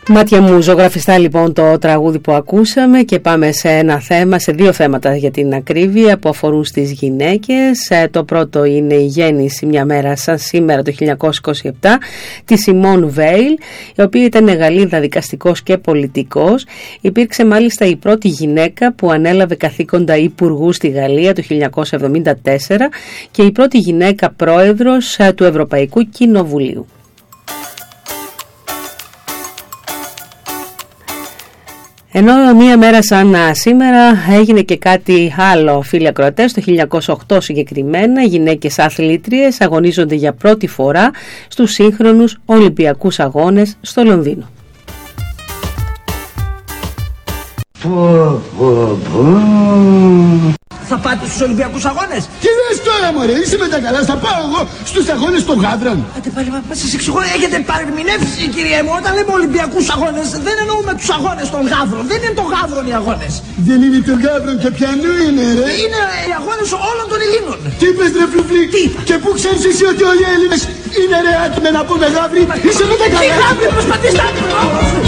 Μάτια μου ζωγραφιστά λοιπόν το τραγούδι που ακούσαμε και πάμε σε δύο θέματα για την ακρίβεια που αφορούν στις γυναίκες. Το πρώτο είναι η γέννηση μια μέρα σαν σήμερα το 1927 της Σιμών Βέιλ, η οποία ήταν Γαλλίδα δικαστικός και πολιτικός. Υπήρξε μάλιστα η πρώτη γυναίκα που ανέλαβε καθήκοντα υπουργού στη Γαλλία το 1974 και η πρώτη γυναίκα πρόεδρος του Ευρωπαϊκού Κοινοβουλίου. Ενώ μία μέρα σαν σήμερα έγινε και κάτι άλλο, φίλοι ακροατές. Το 1908 συγκεκριμένα, γυναίκες αθλήτριες αγωνίζονται για πρώτη φορά στους σύγχρονους Ολυμπιακούς Αγώνες στο Λονδίνο. Θα πάτε στους Ολυμπιακούς Αγώνες? Τι λες τώρα μωρέ, είσαι με τα καλά, θα πάω εγώ στους αγώνες των γάβρων. Άντε πάλι, σας εξηγώ, έχετε παρερμηνεύσει κύριε μου. Όταν λέμε Ολυμπιακούς Αγώνες δεν εννοούμε τους αγώνες των γάβρων. Δεν είναι των γάβρων οι αγώνες. Δεν είναι των γάβρων και ποιανού είναι ρε? Είναι οι αγώνες όλων των Ελλήνων. Τι είπες ρε φλουφλί? Τι είπα? Και πού ξέρεις εσύ ότι όλοι οι Έλληνες είναι ρε άτομα να πούμε γάβροι? Είσαι με τα καλά? Τι γάβροι, προσπαθήστε να